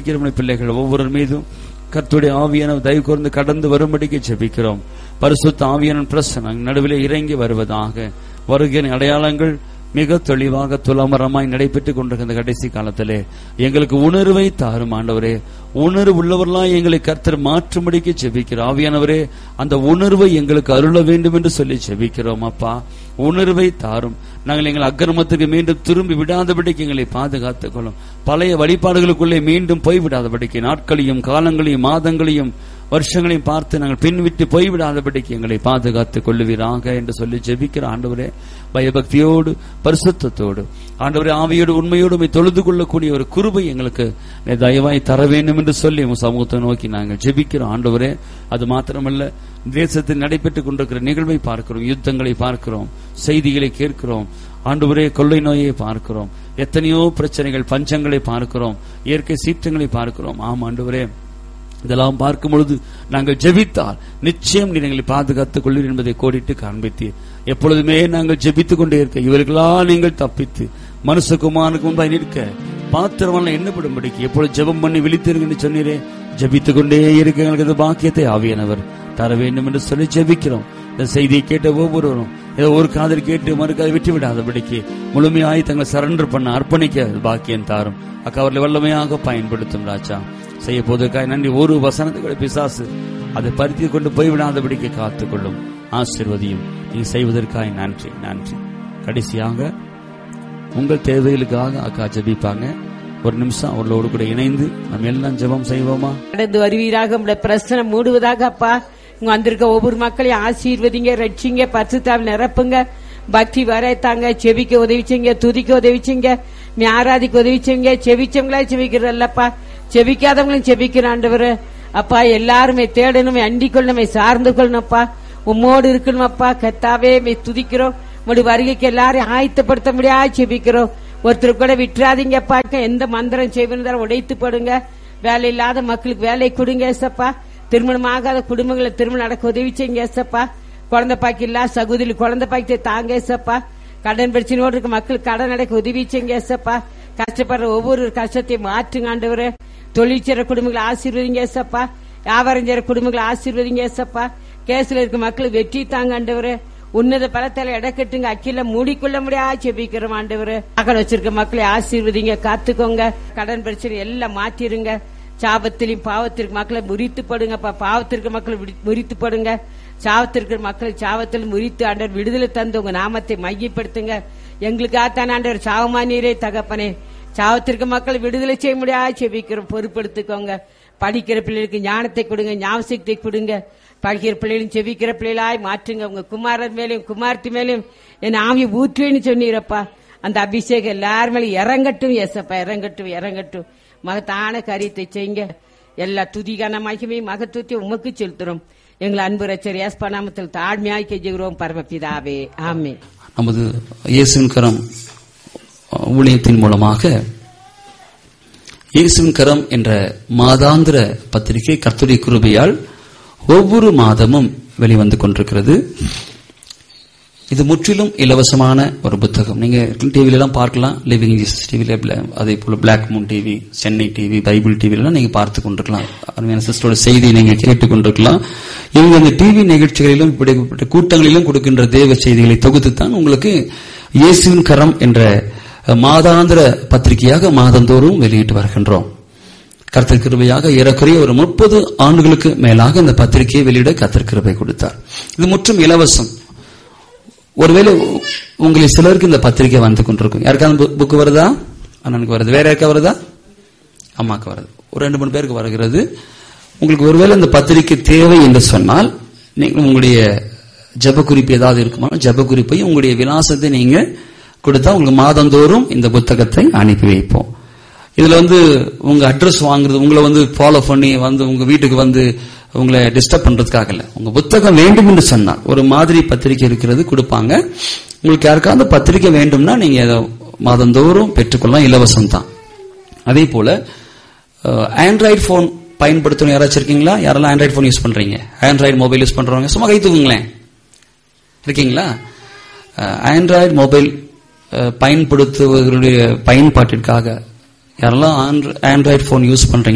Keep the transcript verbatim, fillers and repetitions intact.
ஜெபிக்கிற பிள்ளைகள் ஒவ்வொரு மீதும் கர்த்தருடைய ஆவியான தயவு கூர்ந்து கடந்து வரும்படிக்கு ஜெபிக்கிறோம். பரிசுத்த ஆவியான பிரசன்னம் நடுவில் இறங்கி வருவதாக. வருகிற அடையாளங்கள் மிக தெளிவாக துலமரமாய் நடைபெற்றுக் கொண்டிருக்கிற கடைசி காலத்திலே எங்களுக்கு உணர்வை தாரும் ஆண்டவரே. உணர்வு உள்ளவர்களாய் எங்களை கர்த்தர் மாற்றும்படிக்கு ஜெபிக்கிறோம். ஆவியானவரே, அந்த உணர்வை எங்களுக்கு அருள வேண்டும் என்று சொல்லி ஜெபிக்கிறோம். அப்பா, உணர்வை தாரும். நாங்கள் எங்கள் அக்கிரமத்துக்கு மீண்டும் திரும்பி விடாதபடிக்கு எங்களை பாதுகாத்துக் கொள்ளும். பழைய வழிபாடுகளுக்குள்ளே மீண்டும் போய்விடாதபடிக்கு, நாட்களையும் காலங்களையும் மாதங்களையும் வருஷங்களையும் பார்த்து நாங்கள் பின்விட்டு போய்விடாதபடிக்கு எங்களை பாதுகாத்துக் கொள்ளுவீராக என்று சொல்லி ஜெபிக்கிற ஆண்டவரே, பயபக்தியோடு பரிசுத்தத்தோடு ஆண்டவரே ஆவியோடு உண்மையோடு தொழுது கொள்ளக்கூடிய ஒரு கிருபை எங்களுக்கு தயவாய் தர வேண்டும் என்று சொல்லி சமூகத்தை நோக்கி நாங்கள் ஜெபிக்கிறோம். ஆண்டவரே, அது மாத்திரமல்ல, தேசத்தில் நடைபெற்றுக் கொண்டிருக்கிற நிகழ்வை பார்க்கிறோம், யுத்தங்களை பார்க்கிறோம், செய்திகளை கேட்கிறோம். ஆண்டவரே, கொள்ளை நோயை பார்க்கிறோம், எத்தனையோ பிரச்சனைகள், பஞ்சங்களை பார்க்கிறோம், இயற்கை சீற்றங்களை பார்க்கிறோம். ஆம் ஆண்டவரே, இதெல்லாம் பார்க்கும் பொழுது நாங்கள் ஜெபித்தால் நிச்சயம் நீங்களை பாதுகாத்துக் கொள்வீர் என்பதை கோடிட்டு காண்பித்தீர். எப்பொழுதுமே நாங்கள் ஜெபித்துக் கொண்டே இருக்க இவர்களால் நீங்கள் தப்பித்து மனுஷகுமாரனுக்கு முன்பாய் நிற்க பாத்திரமான எண்ணப்படும்படிக்கு எப்பொழுது ஜெபம் பண்ணி விழித்திருங்க சொன்னீரே. ஜெபித்துக் கொண்டே இருக்க எங்களுக்கு பாக்கியத்தை ஆவியானவர் தர வேண்டும் என்று சொல்லி ஜெபிக்கிறோம். இந்த செய்தியை கேட்ட ஒவ்வொருவரும் ஏதோ ஒரு காதல் கேட்டு மறுக்காதை விட்டு விடாதபடிக்கு முழுமையாய் தங்களை சரண்டர் பண்ண அர்ப்பணிக்க பாக்கியம் தாரும். அக்கா அவர்களை வல்லமையாக பயன்படுத்தும் ராஜா. செய்ய போவதற்காக நன்றி. ஒரு வசனத்துக்கு பிசாசு அதை பறித்து கொண்டு போய்விடாதபடிக்கு காத்துக்கொள்ளும், ஆசீர்வதியும். நீ செய்வதற்காக நன்றி நன்றி. கடைசியாக உங்கள் தேவைகளுக்காக அக்கா ஜெபிப்பாங்க. ஒரு நிமிஷம் அவர்களோடு கூட இணைந்து நம்ம எல்லாம் ஜெபம் செய்வோமா? கடந்து வருவீராக, உங்களுடைய பிரச்சனை மூடுவதாக. அப்பா, இங்க வந்திருக்க ஒவ்வொரு மக்களையும் ஆசீர்வதிங்க, ரட்சிங்க, பரிசுத்தாவில் நிரப்புங்க, பக்தி வரைத்தாங்க, செபிக்க உதவிச்சிங்க, துதிக்க உதவிச்சிங்க, நீ ஆராதிக்க உதவிச்சிங்க. செபிச்சவங்களா செபிக்கிறல்லப்பா, செபிக்காதவங்களும் செபிக்கிற ஆண்டவரு. அப்பா, எல்லாருமே தேடணும், அண்டிக் கொள்ளணுமே, சார்ந்து கொள்ளணும்ப்பா, உம்மோடு இருக்கணும். அப்பா கத்தாவே துதிக்கிறோம். உங்களுடைய வருகைக்கு எல்லாரையும் ஆயத்தப்படுத்த முடியாது செபிக்கிறோம். ஒருத்தர் கூட விட்டுறாதீங்கப்பா. எந்த மந்திரம் செய்வதாலும் உடைத்து போடுங்க. வேலை இல்லாத மக்களுக்கு வேலை கொடுங்க ஏசப்பா. திருமணம் ஆகாத குடும்பங்களை திருமணம் நடக்க உதவி செய்யுங்க ஏசப்பா. குழந்தை பாக்கி இல்ல சகோதரி குழந்தை பாக்கி தாங்க ஏசப்பா. கடன் பிரச்சனையோடு இருக்க மக்களுக்கு கடன் நடக்க உதவி செய்யுங்க ஏசப்பா. கஷ்டப்படுற ஒவ்வொரு கஷ்டத்தையும் மாற்றுங்க ஆண்டவரே. தொழில் செய்ற குடும்பங்களை ஆசீர்வதிங்க ஏசப்பா. வியாபாரம் செய்ற குடும்பங்களை ஆசீர்வதிங்க ஏசப்பா. கேஸ்ல இருக்க மக்களுக்கு வெற்றி தாங்க ஆண்டவரே. உன்னத பலத்தால இடக்கட்டுங்க, அக்கில மூடிக்கொள்ள முடியாது செபிக்கிறோம் ஆண்டவரே. மகன் வச்சிருக்க மக்களை ஆசீர்வதிங்க, காத்துக்கோங்க. கடன் பிரச்சனை எல்லாம் மாத்திருங்க. சாபத்திலையும் பாவத்திற்கு மக்களை முறித்து படுங்க. பாவத்திற்கு மக்களை முறித்து படுங்க. சாவத்திற்கு மக்களை சாவத்தில் முறித்து ஆண்டவர் விடுதலை தந்து உங்க நாமத்தை மையப்படுத்துங்க. எங்களுக்காகத்தான் ஆண்டவர் சாவமா நீரே தகப்பனே. சாவத்திற்கு மக்களை விடுதலை செய்ய முடியாது செபிக்கிறோம், பொறுப்படுத்திக்கோங்க. படிக்கிற பிள்ளைகளுக்கு ஞானத்தை கொடுங்க, ஞாபகத்தை கொடுங்க. படிக்கிற பிள்ளைகளும் செவிக்கிற பிள்ளைகளாய் மாற்றுங்க. உங்க குமாரன் மேலும் குமார்த்தி மேலும் என் ஆவியை ஊற்றுவேன்னு சொன்னீரப்பா. அந்த அபிஷேகம் எல்லாரும் மேலும் இறங்கட்டும் ஏசப்பா, இறங்கட்டும் இறங்கட்டும். மகத்தான காரியத்தை செய்யுங்க. எல்லா துதிகான மகிமை மகத்துவத்தை உமக்கு செலுத்துறோம். எங்கள் அன்பு ரட்சகர் இயேசு நாமத்தில் தாழ்மையாய் கெஞ்சுகிறோம் பரமபிதாவே, ஆமென். நமது இயேசுவின் கரம் ஊழியத்தின் மூலமாக இயேசுவின் கரம் என்ற மாதாந்திர பத்திரிகை கர்த்தருடைய கிருபையால் ஒவ்வொரு மாதமும் வெளிவந்து கொண்டிருக்கிறது. இது முற்றிலும் இலவசமான ஒரு புத்தகம். நீங்க டிவில எல்லாம் பார்க்கலாம், லிவிங் ஜீசஸ் டிவில, அதே போல black Moon TV, Chennai TV, Bible TV எல்லாம் நீங்க பார்த்து கொண்டிருக்கலாம். அருமையான சிஸ்டரோட செய்தியை நீங்க கேட்டுக் கொண்டிருக்கலாம். இவங்க அந்த டிவி நிகழ்ச்சிகளிலும் இப்படிப்பட்ட கூட்டங்களிலும் கொடுக்கின்ற தேவ செய்திகளை தொகுத்துத்தான் உங்களுக்கு இயேசுவின் கரம் என்ற மாதாந்திர பத்திரிகையாக மாதந்தோறும் வெளியிட்டு வருகின்றோம். கர்த்தர் கிருபையாக ஏறக்குறைய ஒரு முப்பது ஆண்டுகளுக்கு மேலாக இந்த பத்திரிகையை வெளியிட கர்த்தர் கிருபை கொடுத்தார். இது முற்றும் இலவசம். ஒருவேளை உங்களை சிலருக்கு இந்த பத்திரிகை வந்து கொண்டிருக்கும். யாருக்காவது புக்கு வருதா? அண்ணனுக்கு வருது. வேற யாருக்கா வருதா? அம்மாக்கு வருது. ஒரு ரெண்டு மூணு பேருக்கு வருகிறது. உங்களுக்கு ஒருவேளை இந்த பத்திரிகை தேவை என்று சொன்னால் நீங்கள் உங்களுடைய ஜப குறிப்பு ஏதாவது இருக்குமா, ஜப குறிப்பையும் உங்களுடைய விலாசத்தை நீங்க கொடுத்தா உங்களுக்கு மாதந்தோறும் இந்த புத்தகத்தை அனுப்பி வைப்போம். இதுல வந்து உங்க அட்ரஸ் வாங்குறது, உங்களை வந்து ஃபாலோ பண்ணி வந்து உங்க வீட்டுக்கு வந்து உங்களை டிஸ்டர்ப் பண்றதுக்காக இல்ல. உங்க புத்தகம் வேண்டும் என்று சொன்னால் ஒரு மாதிரி பத்திரிகை இருக்கிறது கொடுப்பாங்க. உங்களுக்கு யாருக்காவது பத்திரிகை வேண்டும்னா நீங்க மாதந்தோறும் பெற்றுக்கொள்ளலாம், இலவசம் தான். அதே போல ஆண்ட்ராய்டு போன் பயன்படுத்தணும் யாராச்சும் இருக்கீங்களா? யாரெல்லாம் ஆண்ட்ராய்டு போன் யூஸ் பண்றீங்க? ஆண்ட்ராய்டு மொபைல் யூஸ் பண்றவங்க சும்மா கை தூக்குங்களேன். இருக்கீங்களா? ஆண்ட்ராய்டு மொபைல் பயன்படுத்துவதற்குரிய பயன்பாட்டிற்காக யாரெல்லாம் ஆண்ட்ராய்டு போன் யூஸ் பண்றீங்க